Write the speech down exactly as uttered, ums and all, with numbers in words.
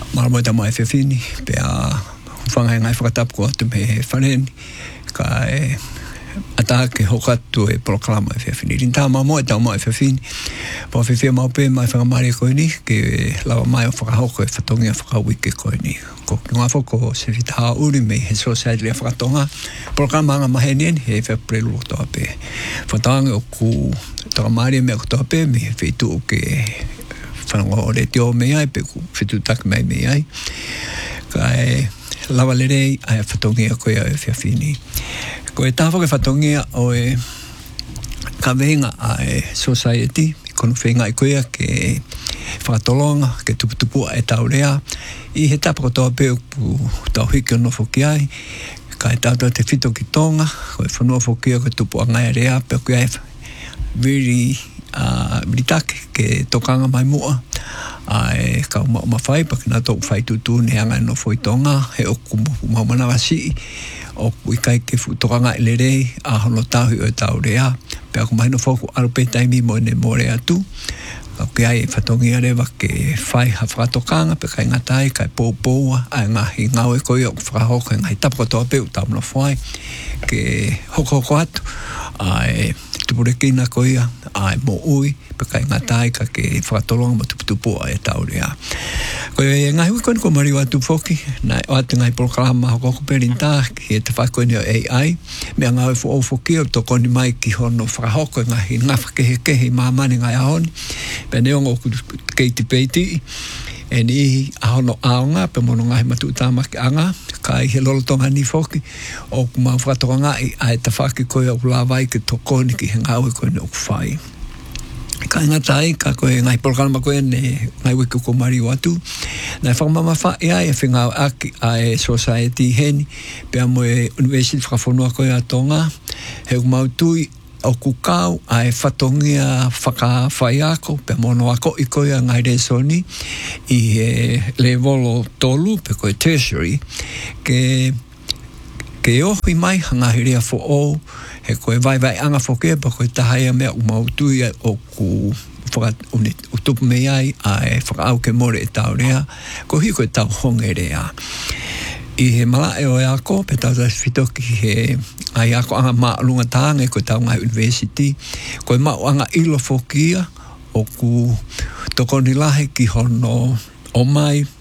Mara moita mai whewhini, pia whangai ngai whakatapu ko atu me he whaneni, ka e ata ke hokatu e proklama e whewhini. Rinta ma moita o mai whewhini, pa whewhia mau pe mai whangamare koe ni, ke lawa mai o whakahoko e whatongia whakawike koe ni. Ko ki ngā whako se whitaha uri me he society lea whakatonga, proklama anga mahe nieni, he whewprelu o toa pe. Whatangi o ku takamare mea ko toa pe, me he whetu o ke whanonga o re te o mei ai, pe ku whetu taki mai mei ai. Ka e lawa lerei, ai a whatongia koe au e whiawhini. Ko e tāwhaka whatongia o e ka venga a e society, kono whenga i koea ke whakatolonga, ke tuputupua e tau rea, i he tapako toa peo pu tau hiki o nofo ki ai, ka e tātua te whito ki tonga, ko e whanua whokia ko tupu a ngai rea, peo ki ai very uh, ritake ke tokanga mai mua, ai ka uma uma whai, pa kina tōku whai tutu ne anga no fo i tonga, he oku maumana wasi, oku i kai ke tokanga i lerei, a hono tahu o e tau rea, pe aku mai no foku arupe taimi mo ne more atu, ka ke ai whatongia rewa ke whai ha whakatokanga, pe kai ngatai, kai pōpōua, ai ngahi ngau e koe o whakahoko, ngai tapako toa peu tau mna whai, ke hoko hoko atu, ai tupure kina koea, ai mo ui, pe kai ngatai ka ke whakatolonga mo tuputupua e tau rea. Koe e ngahi wiko ni ko mariwa atu foki, na o atu ngai proklama hoko hoko perinta, ki e te whako ni o A I, mea ngau e fo o foki o toko ni mai ki hono whakahoko, ngahi ngafa kehe kehe maamani ngai ahoni, pe neongo ku keiti peiti, e ni ahono aonga, pe mono ngahi matu utamaki anga, ka i he lolotonga ni foki, o ku mau whakatoka ngai, a e ta whaki koe o lawai ke toko ni ki he ngau e koe ni o kuwhai. Ka inga tai, ka koe ngai proklama koe ne ngai wiku ko mari watu, nai whakamama wha e ai e whengau aki a e society heni, pe amo e university whakafonua koe a tonga, he umau tui, o kukau a e whatongia whaka whai ako, pe mono ako i koe a ngai resoni, i e level o tolu, pe koe tertiary, ke ke ohi mai hangahirea fo o, he koe vai vai anga whoke, pa koe tahaia mea umautui o ku utupu mei ai, a e whakaau ke more e tau rea, ko hi koe tau honge rea. I he mala e o e ako, pe tau tas whitoki he ai ako anga maa lunga tānga e koe tau ngai university, koe maa anga ilo whokia, o ku tokoni lahe ki hono o mai,